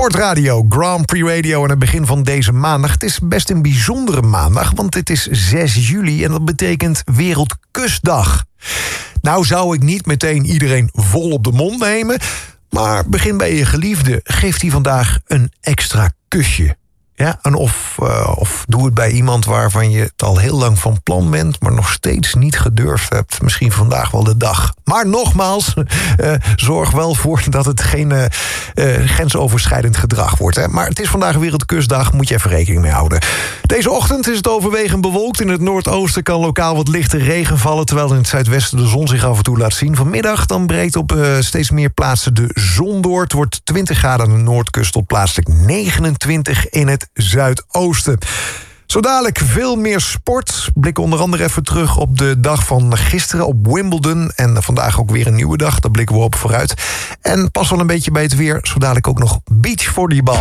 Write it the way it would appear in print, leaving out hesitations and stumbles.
Sportradio, Grand Prix Radio aan het begin van deze maandag. Het is best een bijzondere maandag, want het is 6 juli en dat betekent Wereldkusdag. Nou zou ik niet meteen iedereen vol op de mond nemen, maar begin bij je geliefde. Geef die vandaag een extra kusje. Ja, en of doe het bij iemand waarvan je het al heel lang van plan bent, maar nog steeds niet gedurfd hebt. Misschien vandaag wel de dag. Maar nogmaals, zorg wel voor dat het geen grensoverschrijdend gedrag wordt. Hè. Maar het is vandaag Wereldkusdag, moet je even rekening mee houden. Deze ochtend is het overwegend bewolkt. In het noordoosten kan lokaal wat lichte regen vallen, terwijl in het zuidwesten de zon zich af en toe laat zien. Vanmiddag dan breekt op steeds meer plaatsen de zon door. Het wordt 20 graden aan de noordkust tot plaatselijk 29 in het zuidoosten. Zo dadelijk veel meer sport. Blik onder andere even terug op de dag van gisteren op Wimbledon. En vandaag ook weer een nieuwe dag. Daar blikken we op vooruit. En pas wel een beetje bij het weer. Zo dadelijk ook nog beachvolleybal.